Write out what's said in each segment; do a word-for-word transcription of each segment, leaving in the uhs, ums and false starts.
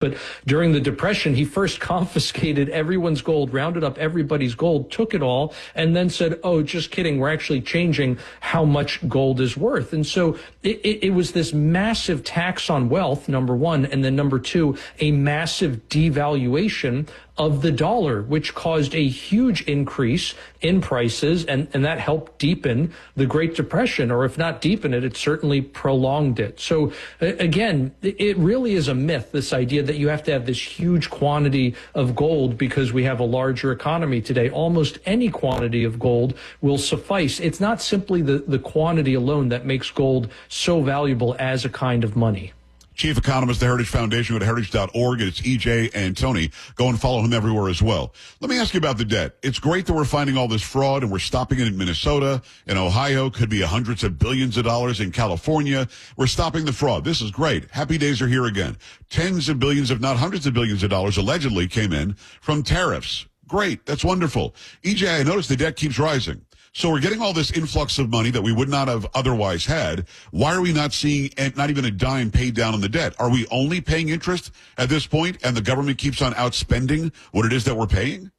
but during the Depression, he first confiscated everyone's gold, rounded up everybody's gold, took it all, and then said, oh, just kidding, we're actually changing how much gold is worth. And so it, it, it was this massive tax on wealth, number one, and then number two, a massive devaluation of the dollar, which caused a huge increase in prices, and, and that helped deepen the Great Depression, or if not deepen it, it certainly prolonged it. So again, it really is a myth, this idea that you have to have this huge quantity of gold because we have a larger economy today. Almost any quantity of gold will suffice. It's not simply the, the quantity alone that makes gold so valuable as a kind of money. Chief economist, the Heritage Foundation, go to heritage dot org. It's E J Antoni. Go and follow him everywhere as well. Let me ask you about the debt. It's great that we're finding all this fraud and we're stopping it in Minnesota, in Ohio, could be hundreds of billions of dollars in California. We're stopping the fraud. This is great. Happy days are here again. Tens of billions, if not hundreds of billions of dollars allegedly came in from tariffs. Great. That's wonderful. E J, I noticed the debt keeps rising. So we're getting all this influx of money that we would not have otherwise had. Why are we not seeing not even a dime paid down on the debt? Are we only paying interest at this point, and the government keeps on outspending what it is that we're paying?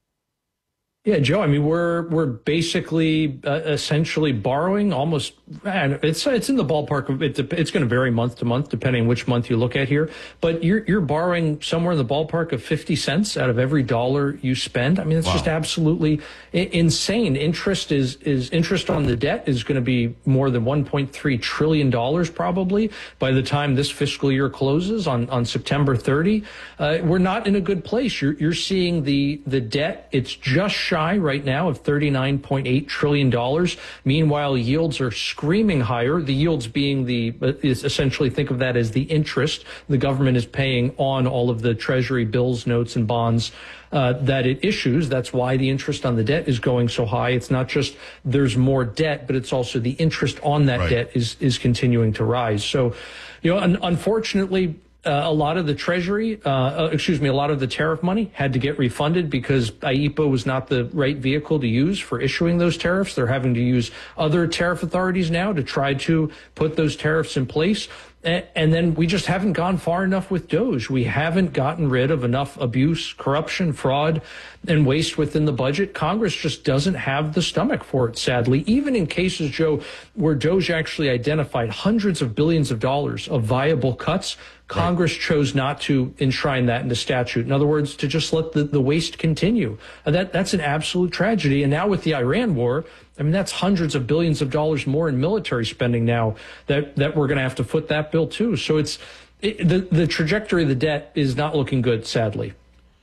Yeah, Joe, I mean, we're we're basically uh, essentially borrowing almost, and it's it's in the ballpark of it. It's going to vary month to month depending on which month you look at here. But you're you're borrowing somewhere in the ballpark of fifty cents out of every dollar you spend. I mean, it's wow. just absolutely insane. Interest is is interest on the debt is going to be more than one point three trillion dollars probably by the time this fiscal year closes on on September thirtieth. Uh, we're not in a good place. You're you're seeing the the debt. It's just shy right now of thirty-nine point eight trillion dollars. Meanwhile, yields are screaming higher. The yields being the, is essentially think of that as the interest the government is paying on all of the Treasury bills, notes, and bonds uh, that it issues. That's why the interest on the debt is going so high. It's not just there's more debt, but it's also the interest on that right. debt is, is continuing to rise. So, you know, un- unfortunately, Uh, a lot of the Treasury, uh, uh, excuse me, a lot of the tariff money had to get refunded because I E P A was not the right vehicle to use for issuing those tariffs. They're having to use other tariff authorities now to try to put those tariffs in place. And, and then we just haven't gone far enough with DOGE. We haven't gotten rid of enough abuse, corruption, fraud, and waste within the budget. Congress just doesn't have the stomach for it, sadly. Even in cases, Joe, where DOGE actually identified hundreds of billions of dollars of viable cuts, Congress chose not to enshrine that into statute. In other words, to just let the, the waste continue. Uh, that That's an absolute tragedy. And now with the Iran war, I mean, that's hundreds of billions of dollars more in military spending now that, that we're going to have to foot that bill too. So it's it, the, the trajectory of the debt is not looking good, sadly.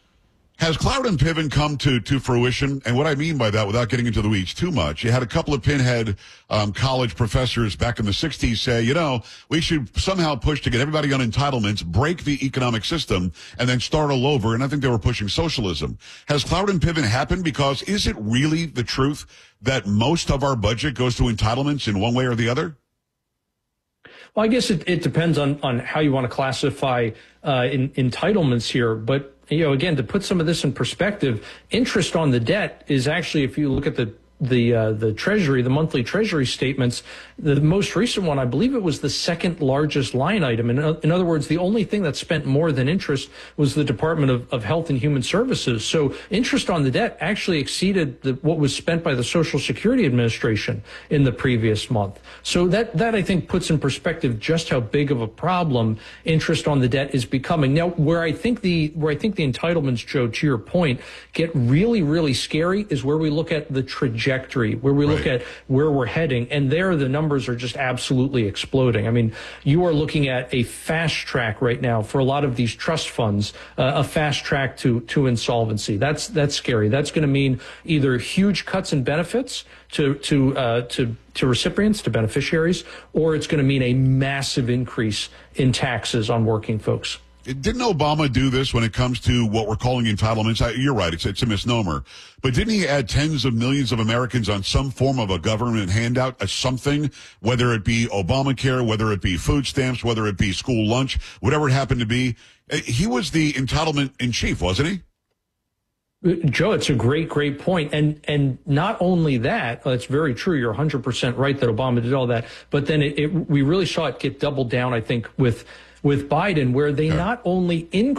Has Cloward and Piven come to, to fruition? And what I mean by that, without getting into the weeds too much, you had a couple of pinhead um, college professors back in the sixties say, you know, we should somehow push to get everybody on entitlements, break the economic system, and then start all over. And I think they were pushing socialism. Has Cloward and Piven happened? Because is it really the truth that most of our budget goes to entitlements in one way or the other? Well, I guess it, it depends on, on how you want to classify uh, in, entitlements here. But, you know, again, to put some of this in perspective, interest on the debt is actually, if you look at the the uh, the Treasury, the monthly Treasury statements, the most recent one, I believe it was the second largest line item. In, in other words, the only thing that spent more than interest was the Department of, of Health and Human Services. So interest on the debt actually exceeded the, what was spent by the Social Security Administration in the previous month. So that, that I think puts in perspective just how big of a problem interest on the debt is becoming. Now, where I think the where I think the entitlements, Joe, to your point, get really, really scary is where we look at the trajectory. Where we look right. at where we're heading, and there the numbers are just absolutely exploding. I mean, you are looking at a fast track right now for a lot of these trust funds, uh, a fast track to to insolvency. That's that's scary. That's going to mean either huge cuts in benefits to to uh, to to recipients, to beneficiaries, or it's going to mean a massive increase in taxes on working folks. Didn't Obama do this when it comes to what we're calling entitlements? I, you're right, it's, it's a misnomer. But didn't he add tens of millions of Americans on some form of a government handout, a something, whether it be Obamacare, whether it be food stamps, whether it be school lunch, whatever it happened to be? He was the entitlement in chief, wasn't he? Joe, it's a great, great point. And and not only that, uh, it's very true. You're one hundred percent right that Obama did all that. But then it, it, we really saw it get doubled down, I think, with with Biden, where they yeah. not only increased